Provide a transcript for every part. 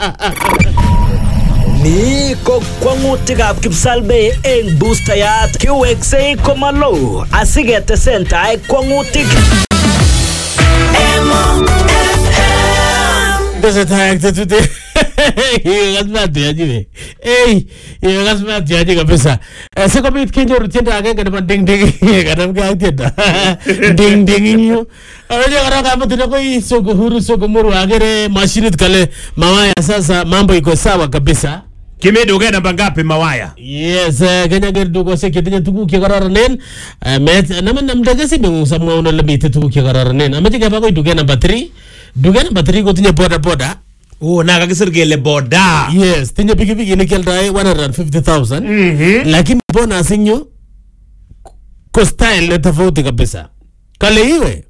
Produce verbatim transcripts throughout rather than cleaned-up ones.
Ni ko kwangutikab Kipsalbei eng boostayat kiweksei komalo asiketesen tai kwangutik. Dese tai today. Gasmati ajibe. Eh, ye gasmati ajibe kabisa. Siko bit kinyo tienda agenge nebo ding ding. Kadam ka tienda. Ding ding niyo. Aje kara kama tunako hii soko huru soko muru agere mashine kale mawaya sasa mambo iko sawa kabisa. Kimeduke namba ngapi mawaya? Yes, Kenya gari duko se kitinya tuku kia kararanen. Met naman namdaga si bingung sa mga unang lamite tuku kia kararanen. Amati kaya pa ko duke number three. Duke number three ko tinya boda boda. Oh, nakakisirgele boda. Yes, tinya piki piki ni kieldae one hundred fifty thousand. Mhm. Lakini bona sinyo ko style le tofauti kabisa. Kale iwe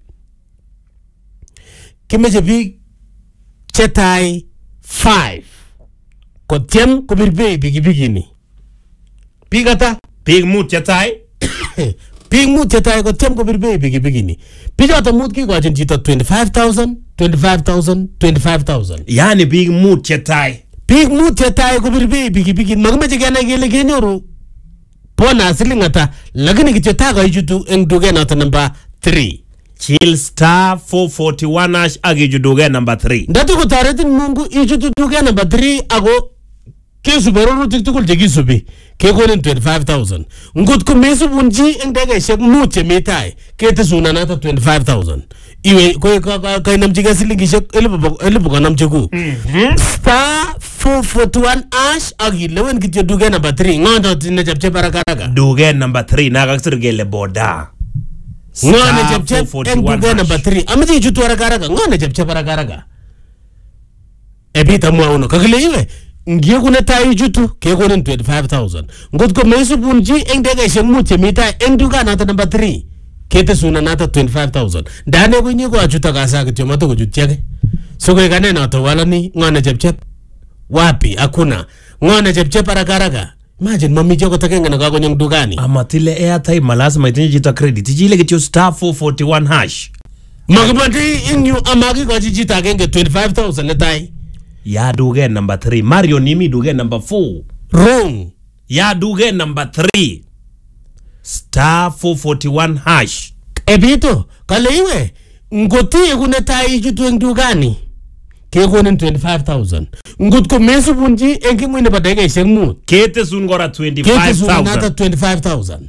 kimeje bi chetai five. Kotiam kubirbe piki piki ni. Pigata Pig mut chetai. Pig mut chetai kotiam kubirbe piki piki ni. Pijata mut ki gojin chito twenty-five thousand, twenty-five thousand, twenty-five thousand. Yani pig mut chetai. Pig mut chetai kubirbe piki piki ni. Magmeje gana gele genyoru. Pona silingata lakini kichota ga ijutu eng duge na number three. Chill star four forty-one hash agi duge number three. Ndatu ko taretin mungu ijutu duge number three ago kesu beroro tiktukul jegi subi ke konen twenty-five thousand. Ngut ko mesu bunji eng daga shek muche metai ke te suna nata twenty-five thousand. Iwe ko ka namji ga silingi shek elibu elibu ka namji ku. Star four forty-one hash agi lewen kityo duge number three. Ngondo tine chapche barakaraga. Duge number three nakakisirgele boda. Ngone chapche eng duge number three. Amati ijutu barakaraga. Ngone chapche barakaraga. Ebita mwa uno kakile iwe. Ngiye kuna tai jutu ke konen twenty-five thousand. Ngot ko mesu bunji eng daga shek muche metai eng duga nata number three. Kete suna nata twenty-five thousand. Dane ko nyiko ajuta kasa kityo mato ko jutcheke. So ko ikane na to wala ni ngone chepchep. Wapi akuna. Ngone chepchep barakaraga. Imagine mami joko takenga na kako nyang dugani. Amatile airtime malazima itinye jita credit. Jile kityo star four forty-one hash. Magibati inyu amagi ko jita kenge twenty-five thousand letai. Ya duge number three. Mario Nimi duge number four. Wrong. Ya duge number three. Star four forty-one hash. Ebito, kale iwe. Ngoti kuna tai jutu eng dugani. Ke konen twenty-five thousand. Ngot ko mesu bunji enki mwine badege shek mut. Kete sun gora twenty-five Kete suna nata thousand. twenty-five thousand.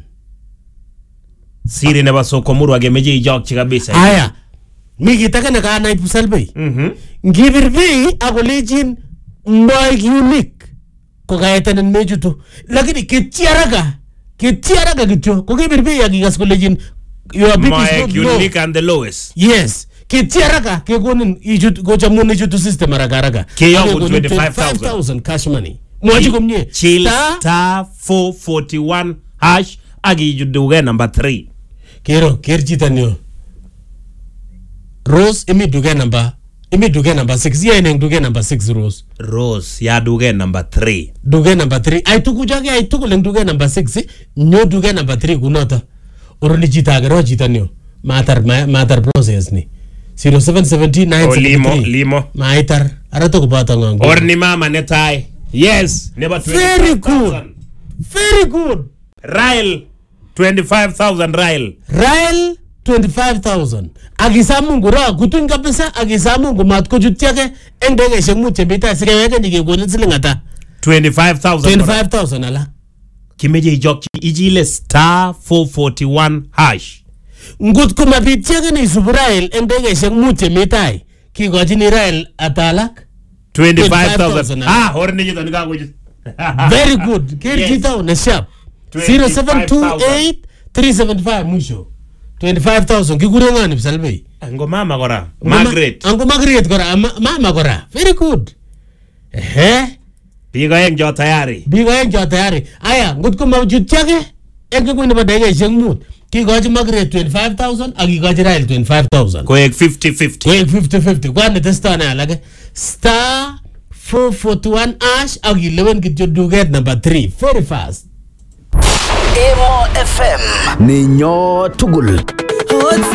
Siri neba soko muru wage meje ijok chikabisa. Aya. Miki taka na kaa na Kipsalbei. Mhm. Ngibirbi ako lejin mboy unique. Ko kayetanen mejutu. Lakini kitiaraga. Kitiaraga kityo. Ko kibirbi ya gigas ko lejin. Your big is My not low. unique and the lowest. Yes. Kitiaraga. Ke konin ijut ko chamun ijutu system araga. Ke yangu twenty-five thousand. Cash money. Mwaji kumnye. Chill star four forty-one hash agi juduge number three. Kero. Kerjita niyo. Rose imi duge number. Imi duge number six. Iya ineng duge number six Rose. Rose ya duge number three. Duge number three. Ay tuku jage ay tuku leng duge number six. Nyo duge number three kunota. Oroni jita agero jita nyo. Matar matar process ni. zero seven one seven nine O seven three. limo limo. Maitar. Arato kupata ngangu. Or ni mama netai. Yes. Never Very good. Very good. Rail twenty-five thousand Rail. Rail twenty-five thousand. Agisamu ngura kutun kabisa agisamu ngumat ko jutiake endege shek muche bita sikeweke nige gonin silingata. twenty-five thousand. twenty-five thousand ala. Kimeje ijok ijile star four forty-one hash. Ngut ko mabit cheke ni Subrail endege shek muche metai. Ki gojini Rail atalak. twenty-five thousand. Ah, or ni jito nika kujit. Very good. Kiri jita une sharp. zero seven two eight three seven five mwisho. twenty-five thousand. Kikure ngani Kipsalbei. Ango mama kora. Margaret. Ango Margaret kora. Mama kora. Very good. Ehe. Bigo yang jo tayari. Bigo yang jo tayari. Aya, ngut ko mawjud chake. Enge ko inabadege shek mut. Ki goji Margaret twenty-five thousand. Agi goji Rail twenty-five thousand. Ko ek fifty fifty. Ko ek fifty fifty. Kwa nete star na alage. Star four forty-one ash. Agi lewen kityo duget number three. Very fast. Emo F M Ninyo Tugul.